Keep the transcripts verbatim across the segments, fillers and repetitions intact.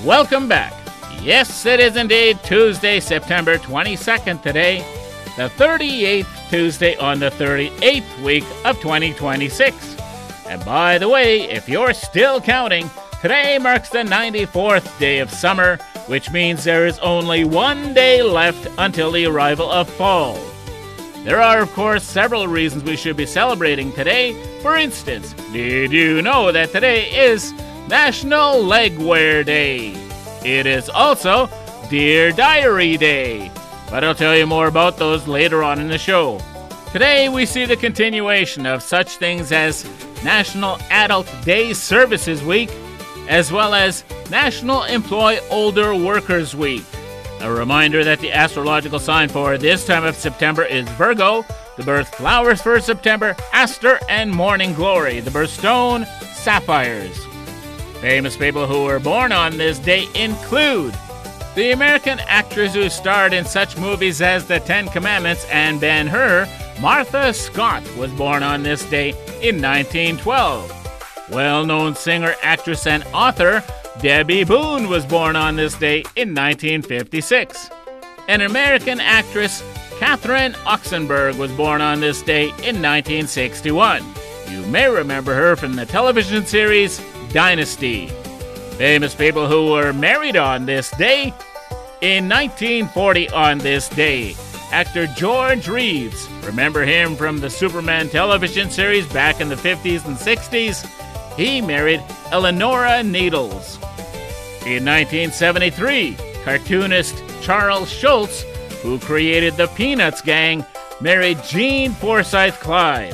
Welcome back. Yes, it is indeed Tuesday, September twenty-second today, the thirty-eighth Tuesday on the thirty-eighth week of twenty twenty-six. And by the way, if you're still counting, today marks the ninety-fourth day of summer, which means there is only one day left until the arrival of fall. There are, of course, several reasons we should be celebrating today. For instance, did you know that today is National Legwear Day? It is also Dear Diary Day, but I'll tell you more about those later on in the show. Today we see the continuation of such things as National Adult Day Services Week, as well as National Employ Older Workers Week. A reminder that the astrological sign for this time of September is Virgo, the birth flowers for September, Aster and Morning Glory, the birthstone, sapphires. Famous people who were born on this day include the American actress who starred in such movies as The Ten Commandments and Ben-Hur. Martha Scott was born on this day in nineteen twelve. Well-known singer, actress, and author Debbie Boone was born on this day in nineteen fifty-six. An American actress, Catherine Oxenberg, was born on this day in nineteen sixty-one. You may remember her from the television series Dynasty. Famous people who were married on this day. In nineteen forty on this day, actor George Reeves, remember him from the Superman television series back in the fifties and sixties? He married Eleonora Needles. In nineteen seventy-three, cartoonist Charles Schulz, who created the Peanuts gang, married Jean Forsyth Clyde.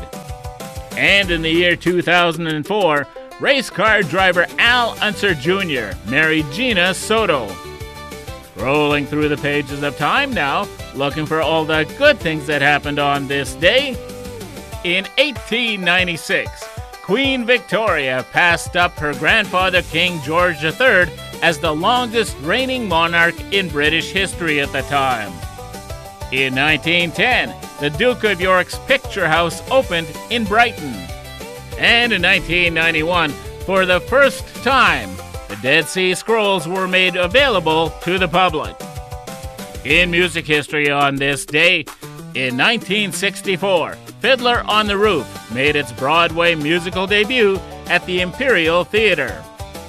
And in the year two thousand four, race car driver Al Unser Junior married Gina Soto. Scrolling through the pages of time now, looking for all the good things that happened on this day. In eighteen ninety-six, Queen Victoria passed up her grandfather King George the Third as the longest reigning monarch in British history at the time. In nineteen ten, the Duke of York's Picture House opened in Brighton. And in nineteen ninety-one, for the first time, the Dead Sea Scrolls were made available to the public. In music history on this day, in nineteen sixty-four, Fiddler on the Roof made its Broadway musical debut at the Imperial Theater.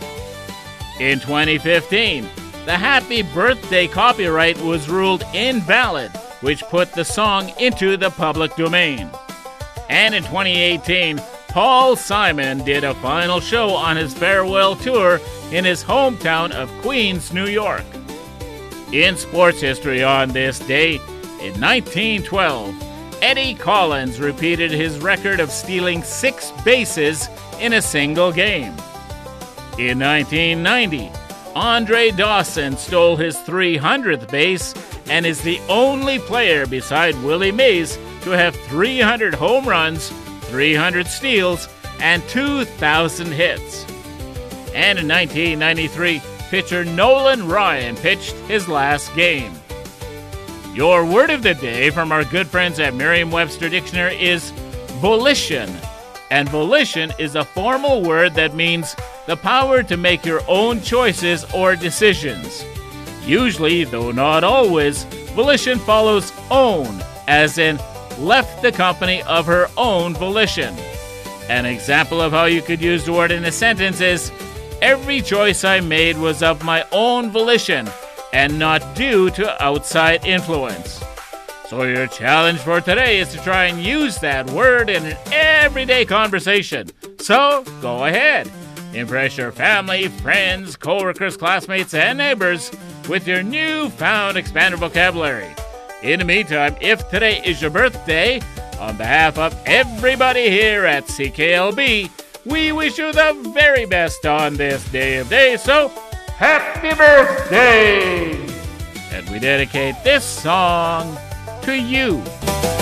In twenty fifteen, the Happy Birthday copyright was ruled invalid, which put the song into the public domain. And in twenty eighteen, Paul Simon did a final show on his farewell tour in his hometown of Queens, New York. In sports history on this day, in nineteen twelve, Eddie Collins repeated his record of stealing six bases in a single game. In nineteen ninety, Andre Dawson stole his three hundredth base and is the only player beside Willie Mays to have three hundred home runs, three hundred steals, and two thousand hits. And in nineteen ninety-three, pitcher Nolan Ryan pitched his last game. Your word of the day from our good friends at Merriam-Webster Dictionary is volition. And volition is a formal word that means the power to make your own choices or decisions. Usually, though not always, volition follows own, as in left the company of her own volition. An example of how you could use the word in a sentence is, every choice I made was of my own volition and not due to outside influence. So your challenge for today is to try and use that word in an everyday conversation. So go ahead. Impress your family, friends, co-workers, classmates, and neighbors with your newfound expanded vocabulary. In the meantime, if today is your birthday, on behalf of everybody here at C K L B, we wish you the very best on this day of days, so happy birthday! And we dedicate this song to you.